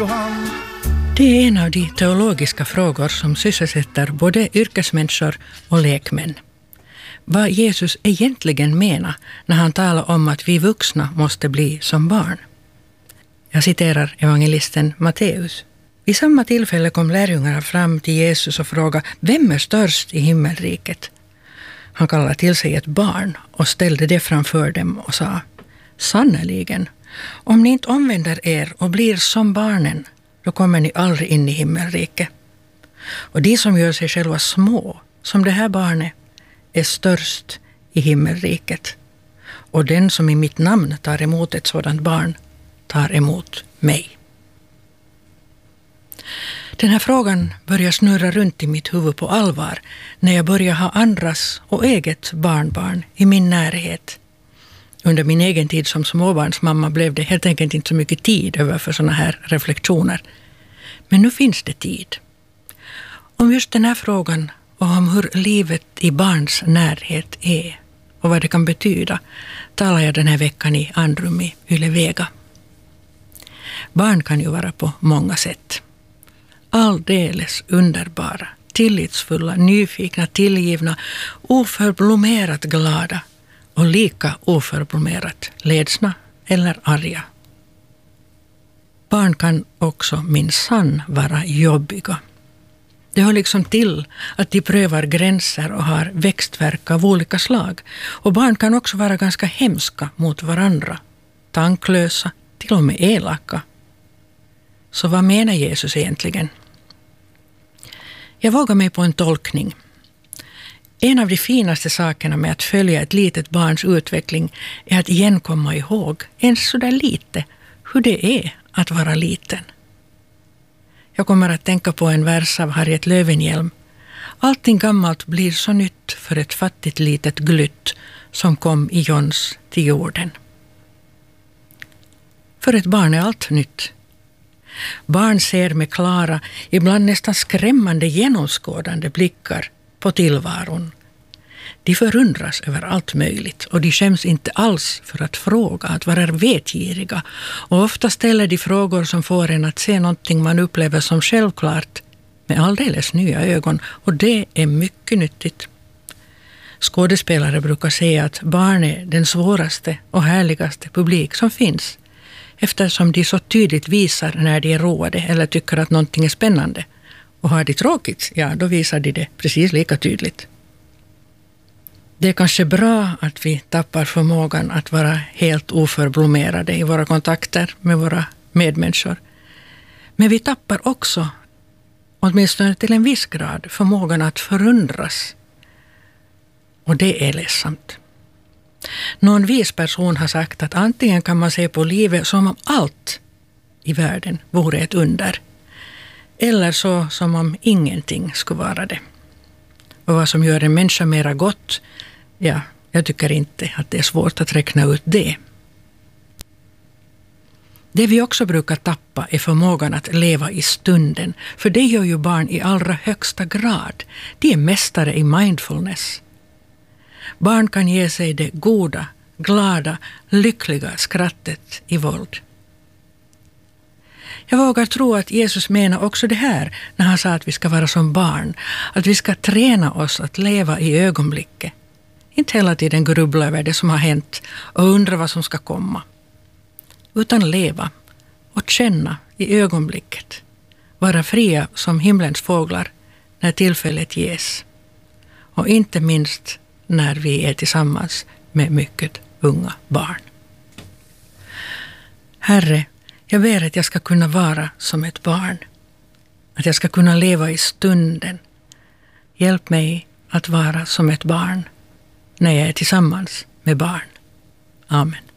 Johann. Det är en av de teologiska frågor som sysselsätter både yrkesmänniskor och lekmän. Vad Jesus egentligen menar när han talar om att vi vuxna måste bli som barn. Jag citerar evangelisten Matteus. Vid samma tillfälle kom lärjungarna fram till Jesus och frågade: vem är störst i himmelriket? Han kallade till sig ett barn och ställde det framför dem och sa: sannoliken, om ni inte omvänder er och blir som barnen, då kommer ni aldrig in i himmelriket. Och de som gör sig själva små, som det här barnet, är störst i himmelriket. Och den som i mitt namn tar emot ett sådant barn tar emot mig. Den här frågan börjar snurra runt i mitt huvud på allvar när jag börjar ha andras och eget barnbarn i min närhet. Under min egen tid som småbarnsmamma blev det helt enkelt inte så mycket tid över för såna här reflektioner. Men nu finns det tid. Om just den här frågan och om hur livet i barns närhet är och vad det kan betyda talar jag den här veckan i andrum i Yle Vega. Barn kan ju vara på många sätt. Alldeles underbara, tillitsfulla, nyfikna, tillgivna, oförblommerat glada och lika oförblommerat ledsna eller arga. Barn kan också minsann vara jobbiga. Det hör liksom till att de prövar gränser och har växtverk av olika slag. Och barn kan också vara ganska hemska mot varandra, tanklösa, till och med elaka. Så vad menar Jesus egentligen? Jag vågar mig på en tolkning. En av de finaste sakerna med att följa ett litet barns utveckling är att igen komma ihåg, ens sådär lite, hur det är att vara liten. Jag kommer att tänka på en vers av Harriet Löwenhjelm. Allting gammalt blir så nytt för ett fattigt litet glytt som kom i Jons till jorden. För ett barn är allt nytt. Barn ser med klara, ibland nästan skrämmande genomskådande blickar på tillvaron. De förundras över allt möjligt och de skäms inte alls för att fråga, att vara vetgiriga. Och ofta ställer de frågor som får en att se någonting man upplever som självklart med alldeles nya ögon, och det är mycket nyttigt. Skådespelare brukar säga att barn är den svåraste och härligaste publik som finns, eftersom de så tydligt visar när de är roade eller tycker att någonting är spännande. Och har de tråkigt, ja, då visar de det precis lika tydligt. Det är kanske bra att vi tappar förmågan att vara helt oförblommerade i våra kontakter med våra medmänniskor. Men vi tappar också, åtminstone till en viss grad, förmågan att förundras. Och det är ledsamt. Någon vis person har sagt att antingen kan man se på livet som om allt i världen vore ett under, eller så som om ingenting skulle vara det. Och vad som gör en människa mera gott, ja, jag tycker inte att det är svårt att räkna ut det. Det vi också brukar tappa är förmågan att leva i stunden, för det gör ju barn i allra högsta grad. De är mästare i mindfulness. Barn kan ge sig det goda, glada, lyckliga skrattet i våld. Jag vågar tro att Jesus menar också det här när han sa att vi ska vara som barn. Att vi ska träna oss att leva i ögonblicket. Inte hela tiden grubbla över det som har hänt och undra vad som ska komma. Utan leva och känna i ögonblicket. Vara fria som himlens fåglar när tillfället ges. Och inte minst när vi är tillsammans med mycket unga barn. Herre, jag ber att jag ska kunna vara som ett barn. Att jag ska kunna leva i stunden. Hjälp mig att vara som ett barn när jag är tillsammans med barn. Amen.